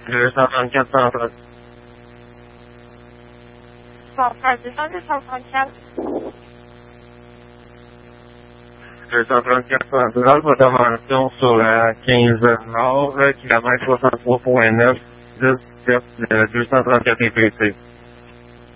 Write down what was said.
234 centre. Centre 234. 234 centrale, votre mention sur la 15 nord, kilomètre 63.9, 10 234 EPC.